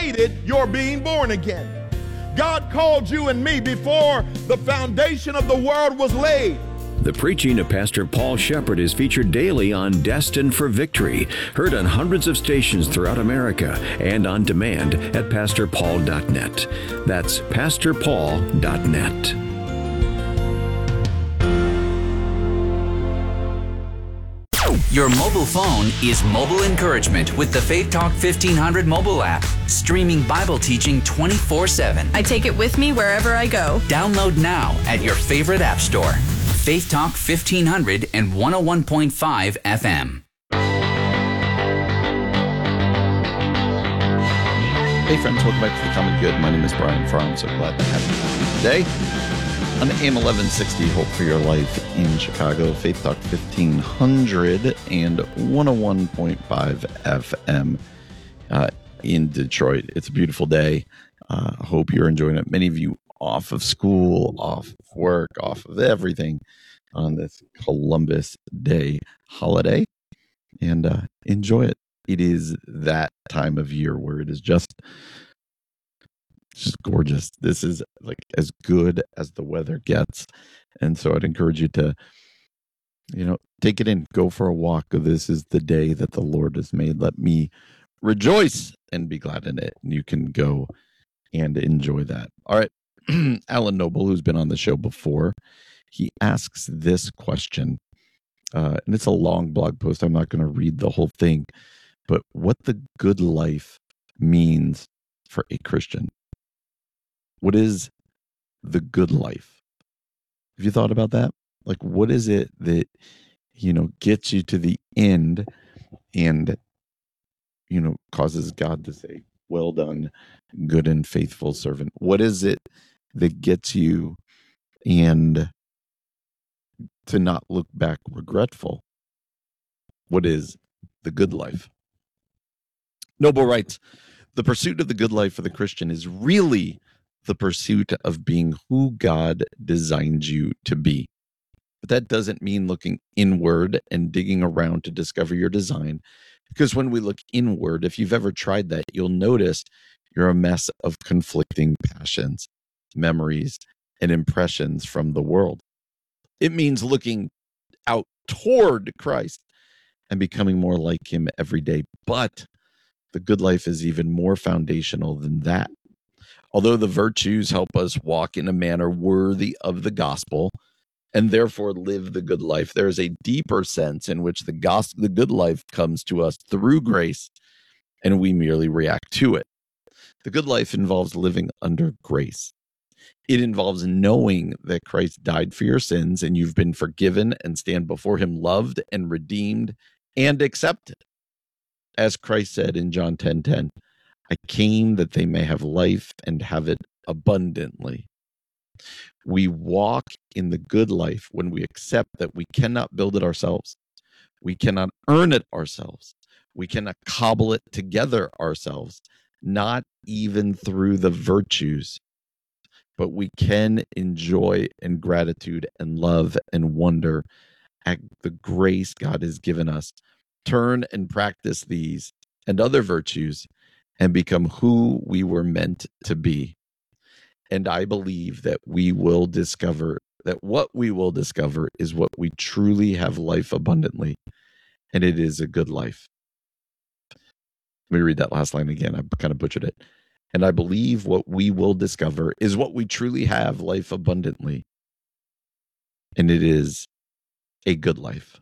created your being born again. God called you and me before the foundation of the world was laid. The preaching of Pastor Paul Shepherd is featured daily on Destined for Victory, heard on hundreds of stations throughout America and on demand at pastorpaul.net. That's pastorpaul.net. Your mobile phone is mobile encouragement with the Faith Talk 1500 mobile app, streaming Bible teaching 24/7. I take it with me wherever I go. Download now at your favorite app store. Faith Talk 1500 and 101.5 FM. Hey friends, welcome back to The Common Good. My name is Brian Farr. I'm so glad to have you today on AM 1160, Hope for Your Life in Chicago, Faith Talk 1500 and 101.5 FM in Detroit. It's a beautiful day. Hope you're enjoying it. Many of you off of school, off of work, off of everything on this Columbus Day holiday, and enjoy it. It is that time of year where it is just gorgeous. This is like as good as the weather gets. And so I'd encourage you to, take it in, go for a walk. This is the day that the Lord has made. Let me rejoice and be glad in it. And you can go and enjoy that. All right. Alan Noble, who's been on the show before, he asks this question, and it's a long blog post. I'm not going to read the whole thing, but what the good life means for a Christian. What is the good life? Have you thought about that? Like, what is it that, gets you to the end and, causes God to say, well done, good and faithful servant? What is it that gets you and to not look back regretful? What is the good life? Noble writes, the pursuit of the good life for the Christian is really the pursuit of being who God designed you to be. But that doesn't mean looking inward and digging around to discover your design. Because when we look inward, if you've ever tried that, you'll notice you're a mess of conflicting passions, memories, and impressions from the world. It means looking out toward Christ and becoming more like him every day. But the good life is even more foundational than that. Although the virtues help us walk in a manner worthy of the gospel and therefore live the good life, there is a deeper sense in which the good life comes to us through grace and we merely react to it. The good life involves living under grace. It involves knowing that Christ died for your sins and you've been forgiven and stand before him loved and redeemed and accepted. As Christ said in John 10:10, I came that they may have life and have it abundantly. We walk in the good life when we accept that we cannot build it ourselves. We cannot earn it ourselves. We cannot cobble it together ourselves, not even through the virtues. But we can enjoy in gratitude and love and wonder at the grace God has given us. Turn and practice these and other virtues and become who we were meant to be. And I believe that we will discover that what we will discover is what we truly have life abundantly, and it is a good life. Let me read that last line again. I kind of butchered it. And I believe what we will discover is what we truly have life abundantly, and it is a good life.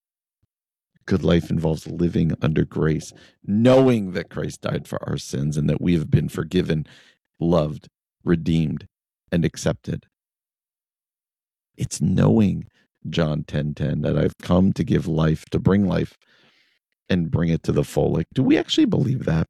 Good life involves living under grace, knowing that Christ died for our sins and that we have been forgiven, loved, redeemed, and accepted. It's knowing, John 10:10, that I've come to give life, to bring life, and bring it to the full. Like, do we actually believe that?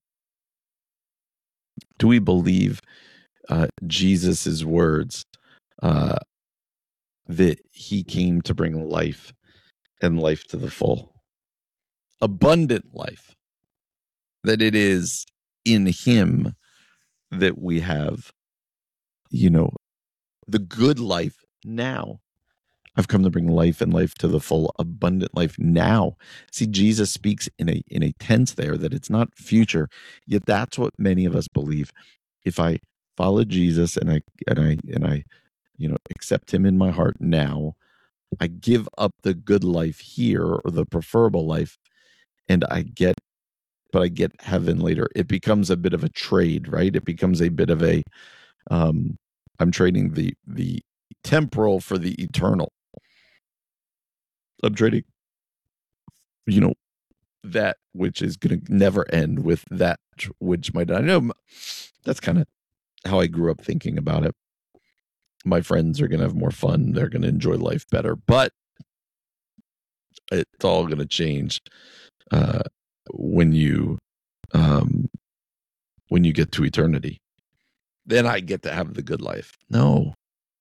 Do we believe Jesus's words that he came to bring life and life to the full? Abundant life, that it is in him that we have, the good life now. I've come to bring life and life to the full, abundant life now. See, Jesus speaks in a tense there that it's not future, yet that's what many of us believe. If I follow Jesus and I accept him in my heart now, I give up the good life here or the preferable life, and I get heaven later. It becomes a bit of a trade, right? It becomes a bit of a I'm trading the temporal for the eternal. I'm trading, that which is going to never end with that which might. I know that's kind of how I grew up thinking about it. My friends are going to have more fun. They're going to enjoy life better, but it's all going to change when you get to eternity. Then I get to have the good life. No.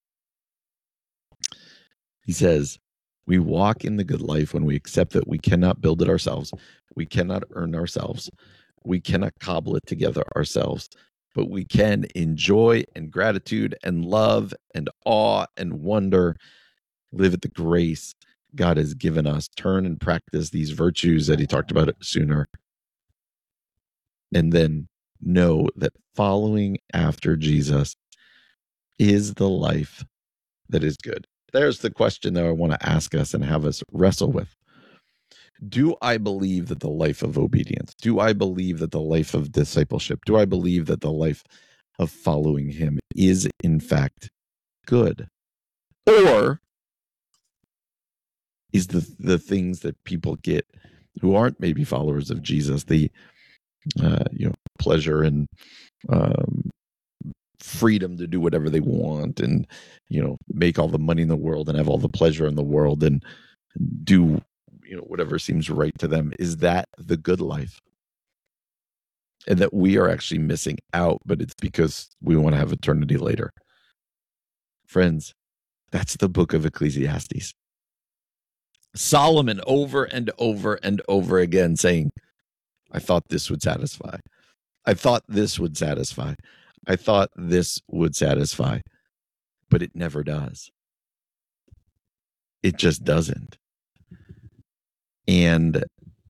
He says, we walk in the good life when we accept that we cannot build it ourselves. We cannot earn ourselves. We cannot cobble it together ourselves. But we can enjoy and gratitude and love and awe and wonder, live at the grace God has given us, turn and practice these virtues that he talked about sooner. And then know that following after Jesus is the life that is good. There's the question that I want to ask us and have us wrestle with. Do I believe that the life of obedience, do I believe that the life of discipleship, do I believe that the life of following him is in fact good? Or is the things that people get who aren't maybe followers of Jesus, the pleasure and freedom to do whatever they want and make all the money in the world and have all the pleasure in the world and do whatever seems right to them, is that the good life? And that we are actually missing out, but it's because we want to have eternity later. Friends, that's the book of Ecclesiastes. Solomon over and over and over again saying, I thought this would satisfy. I thought this would satisfy. I thought this would satisfy. But it never does. It just doesn't. And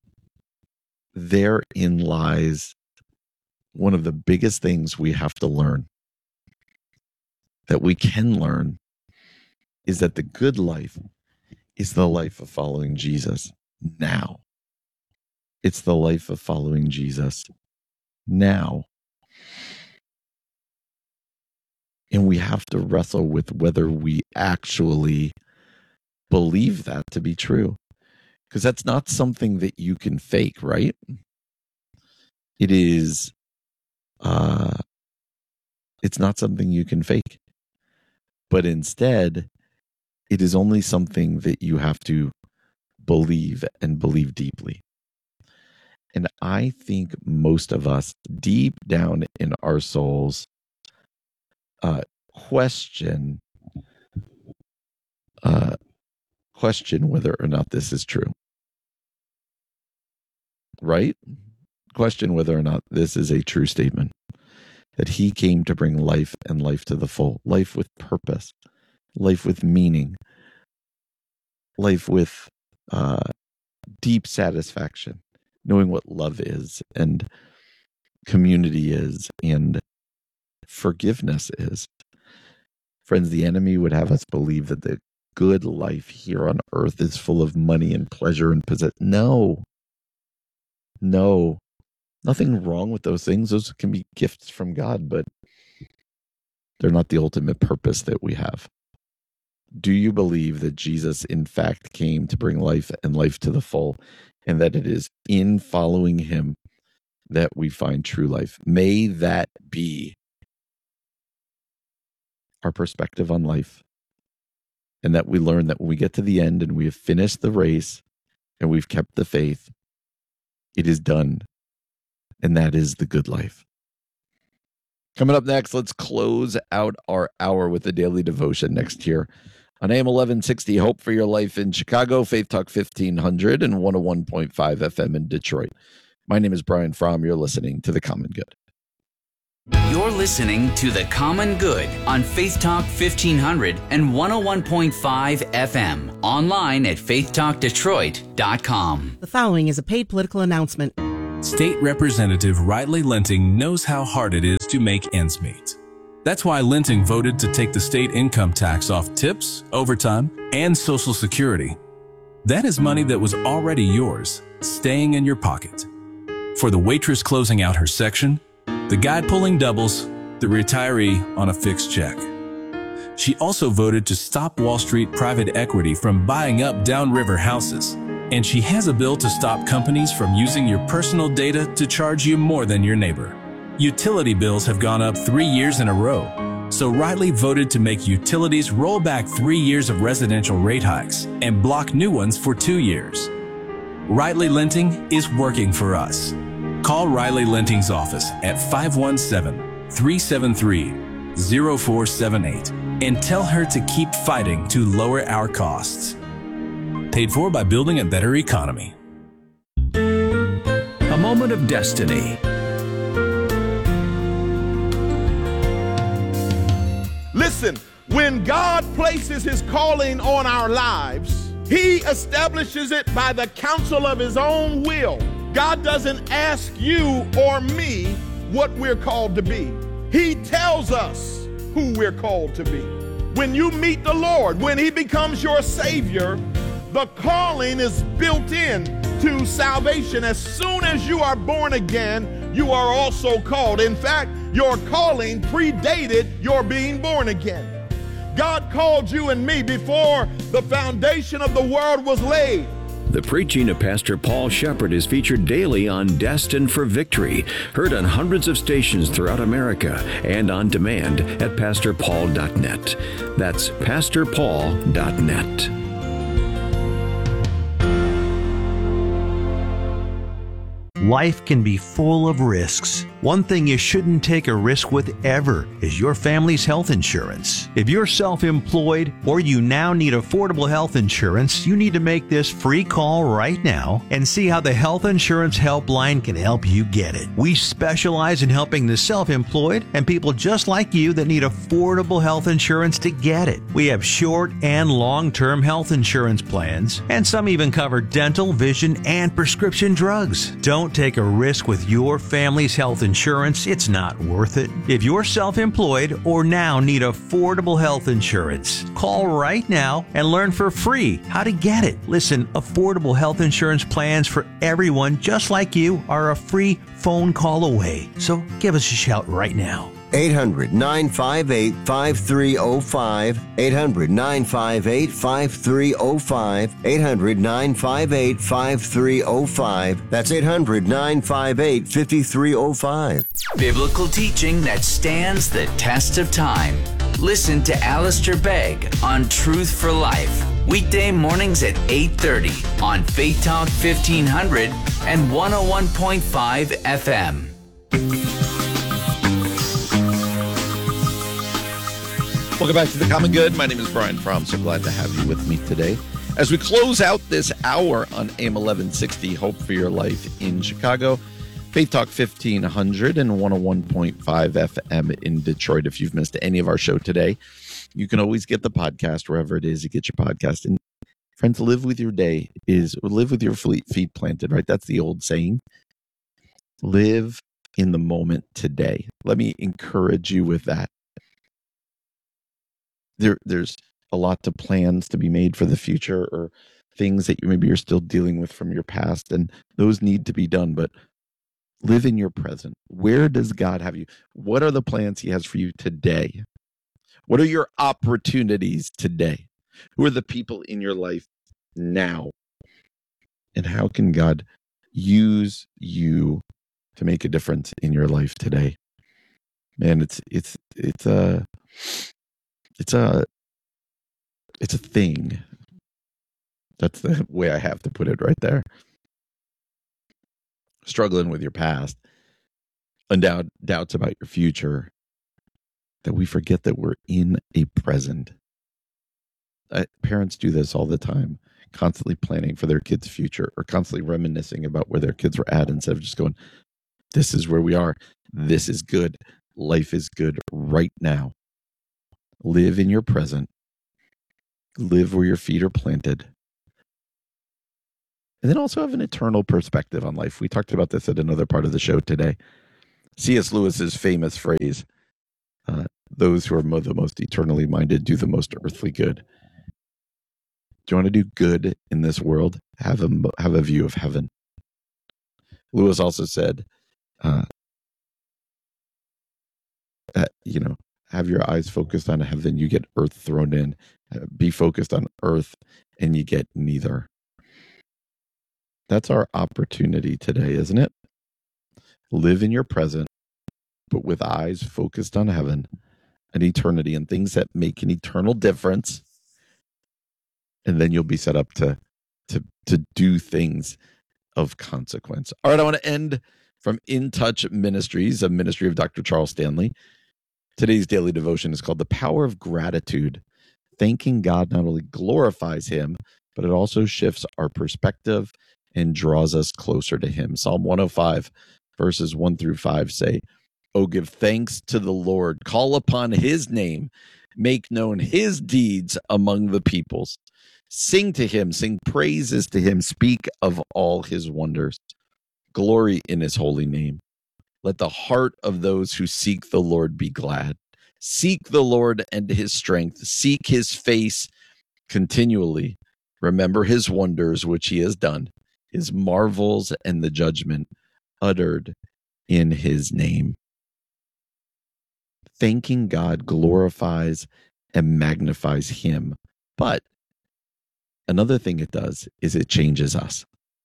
therein lies one of the biggest things we have to learn, that we can learn, is that the good life is the life of following Jesus now. It's the life of following Jesus now. And we have to wrestle with whether we actually believe that to be true. Because that's not something that you can fake, right? It is, it's not something you can fake. But instead, it is only something that you have to believe and believe deeply. And I think most of us, deep down in our souls, question whether or not this is true. Right? Question whether or not this is a true statement. That he came to bring life and life to the full. Life with purpose. Life with meaning. Life with deep satisfaction. Knowing what love is and community is and forgiveness is. Friends, the enemy would have us believe that the good life here on earth is full of money and pleasure and possession. No, nothing wrong with those things. Those can be gifts from God, but they're not the ultimate purpose that we have. Do you believe that Jesus, in fact, came to bring life and life to the full, and that it is in following him that we find true life? May that be our perspective on life, and that we learn that when we get to the end and we have finished the race and we've kept the faith, it is done, and that is the good life. Coming up next, let's close out our hour with the daily devotion next here on AM 1160, Hope for Your Life in Chicago, Faith Talk 1500 and 101.5 FM in Detroit. My name is Brian Fromm. You're listening to The Common Good. You're listening to The Common Good on Faith Talk 1500 and 101.5 FM. Online at faithtalkdetroit.com. The following is a paid political announcement. State Representative Riley Lenting knows how hard it is to make ends meet. That's why Lenting voted to take the state income tax off tips, overtime, and Social Security. That is money that was already yours, staying in your pocket. For the waitress closing out her section, the guy pulling doubles, the retiree on a fixed check. She also voted to stop Wall Street private equity from buying up downriver houses. And she has a bill to stop companies from using your personal data to charge you more than your neighbor. Utility bills have gone up 3 years in a row. So Riley voted to make utilities roll back 3 years of residential rate hikes and block new ones for 2 years. Riley Lenting is working for us. Call Riley Lenting's office at 517-373-0478 and tell her to keep fighting to lower our costs. Paid for by Building a Better Economy. A moment of destiny. Listen, when God places his calling on our lives, he establishes it by the counsel of his own will. God doesn't ask you or me what we're called to be. He tells us who we're called to be. When you meet the Lord, when he becomes your Savior, the calling is built in to salvation. As soon as you are born again, you are also called. In fact, your calling predated your being born again. God called you and me before the foundation of the world was laid. The preaching of Pastor Paul Shepherd is featured daily on Destined for Victory, heard on hundreds of stations throughout America and on demand at pastorpaul.net. That's pastorpaul.net. Life can be full of risks. One thing you shouldn't take a risk with ever is your family's health insurance. If you're self-employed or you now need affordable health insurance, you need to make this free call right now and see how the Health Insurance Helpline can help you get it. We specialize in helping the self-employed and people just like you that need affordable health insurance to get it. We have short and long-term health insurance plans, and some even cover dental, vision, and prescription drugs. Don't take a risk with your family's health insurance. It's not worth it. If you're self-employed or now need affordable health insurance, call right now and learn for free how to get it. Listen, affordable health insurance plans for everyone just like you are a free phone call away. So give us a shout right now. 800-958-5305, 800-958-5305, 800-958-5305. That's 800-958-5305. Biblical teaching that stands the test of time. Listen to Alistair Begg on Truth for Life. Weekday mornings at 8:30 on Faith Talk 1500 and 101.5 FM. Welcome back to The Common Good. My name is Brian Fromm. So glad to have you with me today. As we close out this hour on AM 1160, Hope for Your Life in Chicago, Faith Talk 1500 and 101.5 FM in Detroit. If you've missed any of our show today, you can always get the podcast wherever it is you get your podcast. And friends, live with your day is live with your feet planted, right? That's the old saying. Live in the moment today. Let me encourage you with that. There's a lot of plans to be made for the future or things that you're still dealing with from your past, and those need to be done, but live in your present. Where does God have you? What are the plans he has for you today? What are your opportunities today? Who are the people in your life now? And how can God use you to make a difference in your life today? Man, it's a thing. That's the way I have to put it right there. Struggling with your past, doubts about your future, that we forget that we're in a present. Parents do this all the time, constantly planning for their kids' future or constantly reminiscing about where their kids were at instead of just going, this is where we are. This is good. life is good right now. Live in your present. Live where your feet are planted. And then also have an eternal perspective on life. We talked about this at another part of the show today. C.S. Lewis's famous phrase, those who are the most eternally minded do the most earthly good. Do you want to do good in this world? Have a view of heaven. Lewis also said, have your eyes focused on heaven, you get earth thrown in. Be focused on earth, and you get neither. That's our opportunity today, isn't it? Live in your present, but with eyes focused on heaven and eternity and things that make an eternal difference. And then you'll be set up to do things of consequence. All right, I want to end from In Touch Ministries, a ministry of Dr. Charles Stanley. Today's daily devotion is called The Power of Gratitude. Thanking God not only glorifies him, but it also shifts our perspective and draws us closer to him. Psalm 105, verses 1-5 say, "Oh, give thanks to the Lord, call upon his name, make known his deeds among the peoples. Sing to him, sing praises to him, speak of all his wonders. Glory in his holy name. Let the heart of those who seek the Lord be glad. Seek the Lord and his strength. Seek his face continually. Remember his wonders which he has done, his marvels and the judgment uttered in his name." Thanking God glorifies and magnifies him. But another thing it does is it changes us.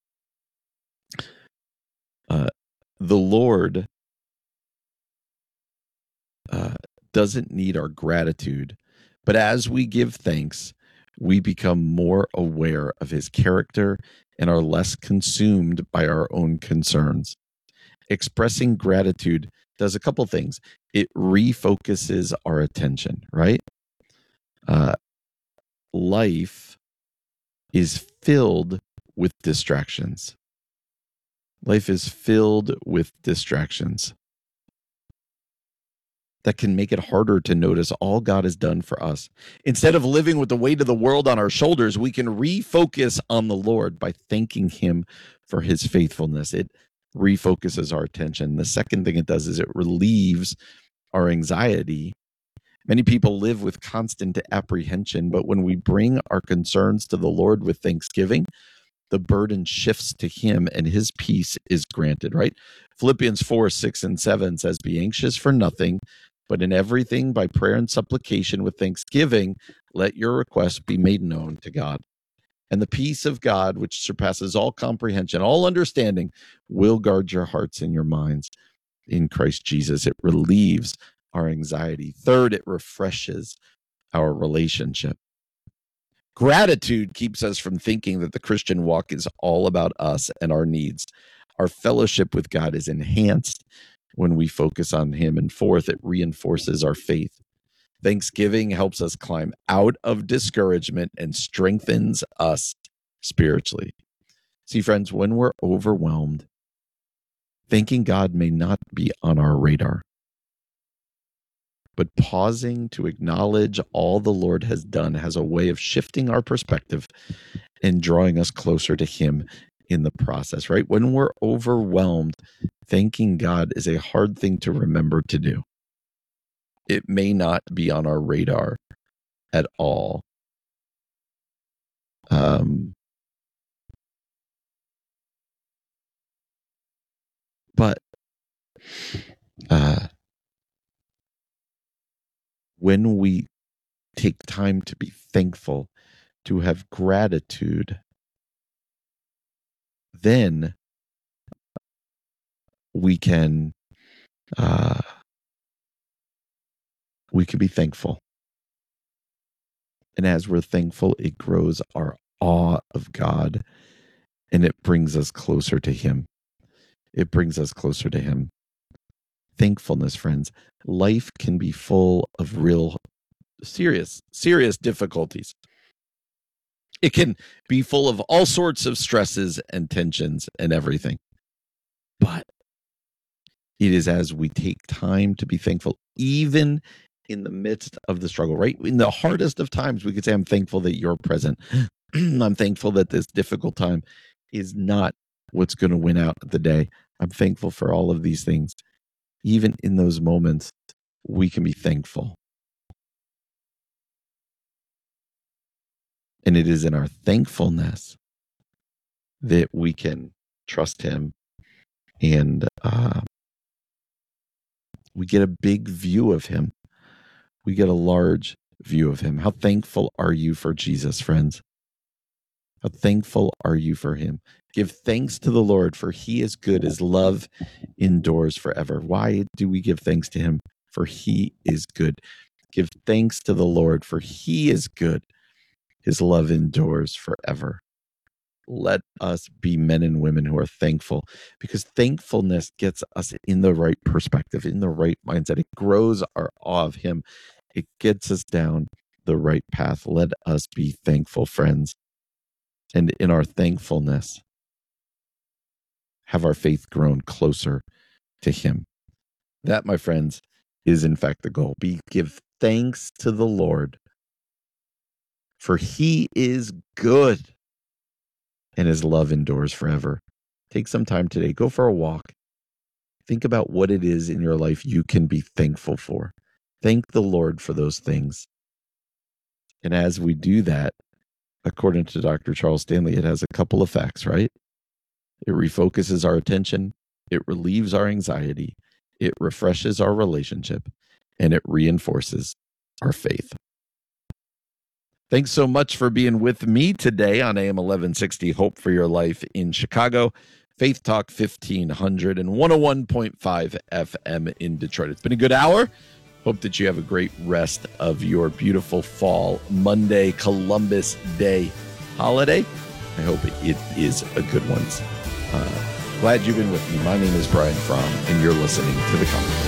The Lord doesn't need our gratitude, but as we give thanks, we become more aware of his character and are less consumed by our own concerns. Expressing gratitude does a couple things. It refocuses our attention, right? Life is filled with distractions. Life is filled with distractions that can make it harder to notice all God has done for us. Instead of living with the weight of the world on our shoulders, we can refocus on the Lord by thanking him for his faithfulness. It refocuses our attention. The second thing it does is it relieves our anxiety. Many people live with constant apprehension, but when we bring our concerns to the Lord with thanksgiving, the burden shifts to him and his peace is granted, right? Philippians 4:6-7 says, "Be anxious for nothing, but in everything by prayer and supplication with thanksgiving, let your requests be made known to God. And the peace of God, which surpasses all comprehension, all understanding, will guard your hearts and your minds in Christ Jesus." It relieves our anxiety. Third, it refreshes our relationship. Gratitude keeps us from thinking that the Christian walk is all about us and our needs. Our fellowship with God is enhanced when we focus on him. And fourth, it reinforces our faith. Thanksgiving helps us climb out of discouragement and strengthens us spiritually. See, friends, when we're overwhelmed, thanking God may not be on our radar. But pausing to acknowledge all the Lord has done has a way of shifting our perspective and drawing us closer to him in the process, right? When we're overwhelmed, thanking God is a hard thing to remember to do. It may not be on our radar at all. But when we take time to be thankful, to have gratitude, then we can be thankful. And as we're thankful, it grows our awe of God and it brings us closer to him. It brings us closer to him. Thankfulness, friends. Life can be full of real serious difficulties. It can be full of all sorts of stresses and tensions and everything. But It is as we take time to be thankful, even in the midst of the struggle, right? In the hardest of times, we could say, I'm thankful that you're present. I'm thankful that this difficult time is not what's going to win out the day. I'm thankful for all of these things. Even in those moments, we can be thankful. And it is in our thankfulness that we can trust him, and we get a big view of him. We get a large view of him. How thankful are you for Jesus, friends? How thankful are you for him? Give thanks to the Lord, for he is good. His love endures forever. Why do we give thanks to him? For he is good. Give thanks to the Lord, for he is good. His love endures forever. Let us be men and women who are thankful, because thankfulness gets us in the right perspective, in the right mindset. It grows our awe of him. It gets us down the right path. Let us be thankful, friends. And in our thankfulness, have our faith grown closer to him. That, my friends, is in fact the goal. Give thanks to the Lord, for he is good, and his love endures forever. Take some time today. Go for a walk. Think about what it is in your life you can be thankful for. Thank the Lord for those things. And as we do that, according to Dr. Charles Stanley, it has a couple effects, right? It refocuses our attention. It relieves our anxiety. It refreshes our relationship. And it reinforces our faith. Thanks so much for being with me today on AM 1160 Hope for Your Life in Chicago, Faith Talk 1500 and 101.5 FM in Detroit. It's been a good hour. Hope that you have a great rest of your beautiful fall Monday Columbus Day holiday. I hope it is a good one. Glad you've been with me. My name is Brian Fromm, and you're listening to The Conversation.